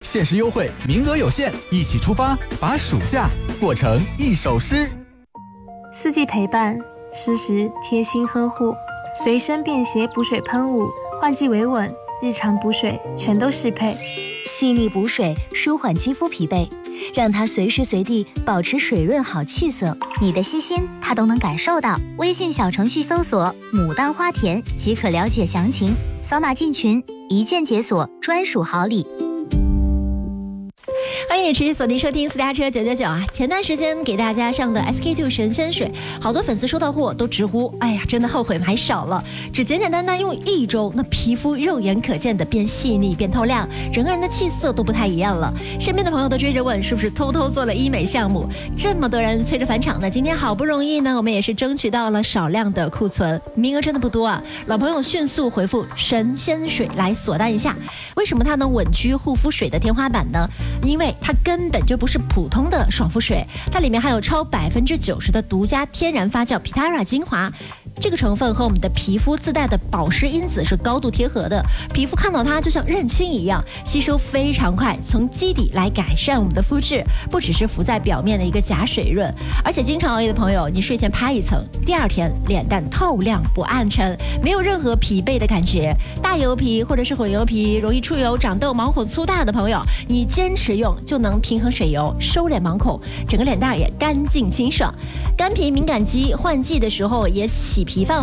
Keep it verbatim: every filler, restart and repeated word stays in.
限时优惠，名额有限，一起出发，把暑假过成一首诗。 四季陪伴，适时贴心呵护，随身便携补水喷雾，换季维稳，日常补水全都适配。 细腻补水，舒缓肌肤疲惫，让它随时随地保持水润好气色。 你的细心，它都能感受到。微信小程序搜索“牡丹花田”即可了解详情，扫码进群，一键解锁专属好礼。 欢迎你持续锁定收听私家车九九九啊！前段时间给大家上的 S K two 神仙水，好多粉丝收到货都直呼：哎呀，真的后悔买少了。只简简单单用一周，那皮肤肉眼可见的变细腻、变透亮，整个人的气色都不太一样了。身边的朋友都追着问，是不是偷偷做了医美项目？这么多人催着返场呢，今天好不容易呢，我们也是争取到了少量的库存，名额真的不多啊！老朋友迅速回复神仙水来锁单一下。为什么它能稳居护肤水的天花板呢？因为它根本就不是普通的爽肤水，它里面含有超百分之九十的独家天然发酵 Pitara 精华。这个成分和我们的皮肤自带的保湿因子是高度贴合的，皮肤看到它就像认亲一样，吸收非常快，从基底来改善我们的肤质，不只是浮在表面的一个假水润，而且经常熬夜的朋友，你睡前拍一层，第二天脸蛋透亮不暗沉，没有任何疲惫的感觉。大油皮或者是混油皮，容易出油、长痘、毛孔粗大的朋友，你坚持用就能平衡水油，收敛毛孔，整个脸蛋也干净清爽。干皮敏感肌换季的时候也起皮泛